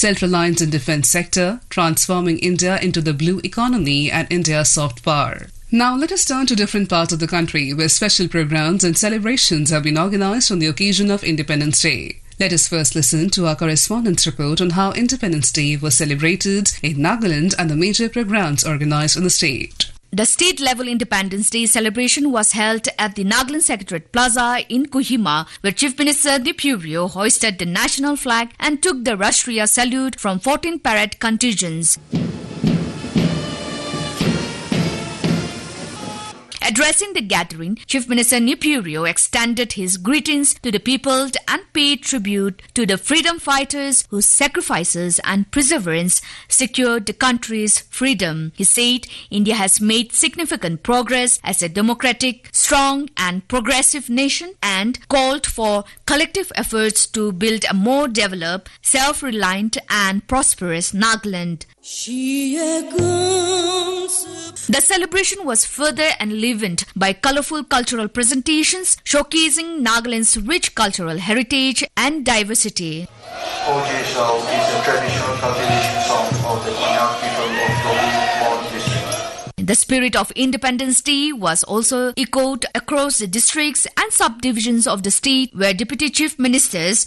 self-reliance in defense sector, transforming India into the blue economy and India's soft power. Now let us turn to different parts of the country where special programs and celebrations have been organized on the occasion of Independence Day. Let us first listen to our correspondent's report on how Independence Day was celebrated in Nagaland and the major programs organized in the state. The state-level Independence Day celebration was held at the Nagaland Secretariat Plaza in Kohima, where Chief Minister Neiphiu hoisted the national flag and took the Rashtriya salute from 14 parade contingents. Addressing the gathering, Chief Minister Neiphiu extended his greetings to the people and paid tribute to the freedom fighters whose sacrifices and perseverance secured the country's freedom. He said India has made significant progress as a democratic, strong and progressive nation and called for collective efforts to build a more developed, self-reliant and prosperous Nagaland. The celebration was further enlivened by colorful cultural presentations showcasing Nagaland's rich cultural heritage and diversity. Ojeshao is a traditional cultivation song of the Konyak people of Lobi district. The spirit of Independence Day was also echoed across the districts and subdivisions of the state, where Deputy Chief Ministers,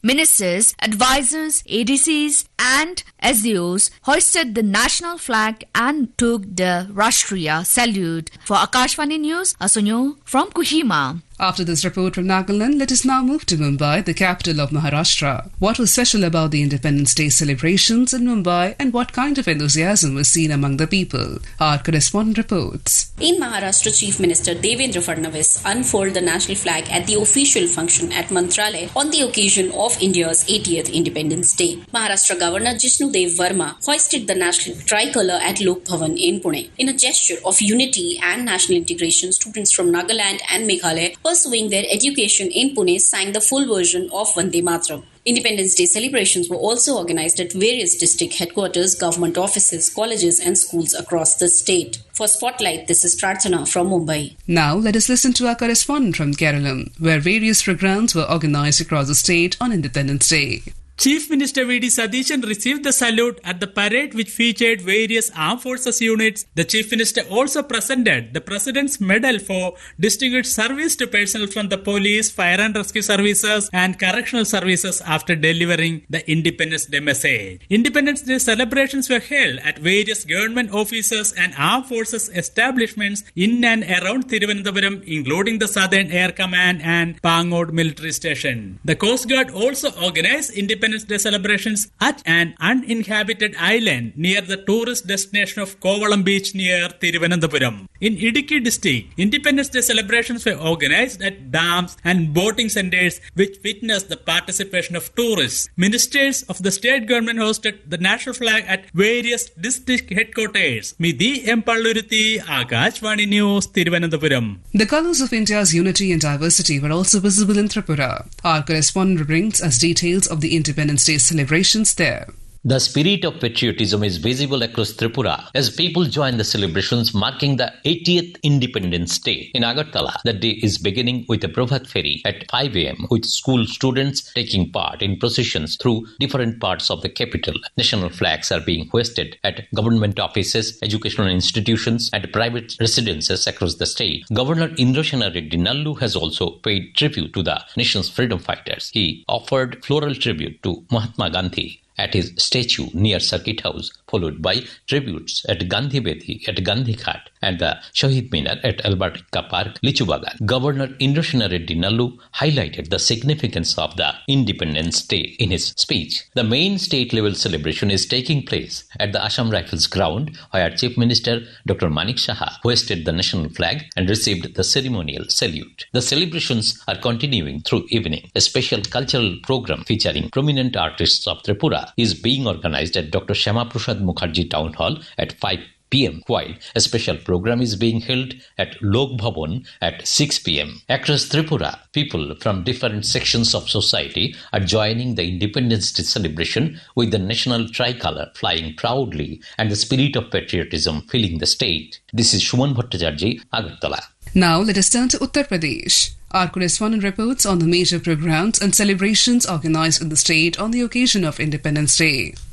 advisors, ADCs and SDOs hoisted the national flag and took the Rashtriya salute. For Akashvani News, Asunyo from Kohima. After this report from Nagaland, let us now move to Mumbai, the capital of Maharashtra. What was special about the Independence Day celebrations in Mumbai and what kind of enthusiasm was seen among the people? Our correspondent reports. In Maharashtra, Chief Minister Devendra Fadnavis unfurled the national flag at the official function at Mantralaya on the occasion of India's 80th Independence Day. Maharashtra Governor Jishnu Dev Verma hoisted the national tricolour at Lok Bhavan in Pune. In a gesture of unity and national integration, students from Nagaland and Meghalaya pursuing their education in Pune sang the full version of Vande Mataram. Independence Day celebrations were also organized at various district headquarters, government offices, colleges and schools across the state. For Spotlight, this is Prarthana from Mumbai. Now let us listen to our correspondent from Kerala, where various programs were organized across the state on Independence Day. Chief Minister V.D. Satheeshan received the salute at the parade which featured various armed forces units. The Chief Minister also presented the President's Medal for distinguished service to personnel from the police, fire and rescue services and correctional services after delivering the Independence Day message. Independence Day celebrations were held at various government offices and armed forces establishments in and around Thiruvananthapuram, including the Southern Air Command and Pangod Military Station. The Coast Guard also organized Independence Day celebrations at an uninhabited island near the tourist destination of Kovalam Beach near Thiruvananthapuram. In Idukki district, Independence Day celebrations were organized at dams and boating centers which witnessed the participation of tourists. Ministers of the state government hosted the national flag at various district headquarters. Midhi M. Palluruthi, Akashvani News, Thiruvananthapuram. The colours of India's unity and diversity were also visible in Tripura. Our correspondent brings us details of the Independence Day celebrations there. The spirit of patriotism is visible across Tripura as people join the celebrations marking the 80th Independence Day. In Agartala, the day is beginning with a Prabhat Ferry at 5 a.m. with school students taking part in processions through different parts of the capital. National flags are being hoisted at government offices, educational institutions and private residences across the state. Governor Indrasena Reddy Nallu has also paid tribute to the nation's freedom fighters. He offered floral tribute to Mahatma Gandhi at his statue near Circuit House, followed by tributes at Gandhi Bedhi, at Gandhi Ghat, and the Shahid Minar at Albert Ekka Park, Lichubagan. Governor Indrasena Reddy Nallu highlighted the significance of the Independence Day in his speech. The main state-level celebration is taking place at the Assam Rifles ground, where Chief Minister Dr. Manik Saha hoisted the national flag and received the ceremonial salute. The celebrations are continuing through evening. A special cultural program featuring prominent artists of Tripura is being organized at Dr. Shyama Prasad Mukherjee Town Hall at 5 p.m. while a special program is being held at Lok Bhavan at 6 p.m. Across Tripura, people from different sections of society are joining the Independence Day celebration with the national tricolour flying proudly and the spirit of patriotism filling the state. This is Shuman Bhattacharjee, Agartala. Now let us turn to Uttar Pradesh. Our correspondent reports on the major programs and celebrations organized in the state on the occasion of Independence Day.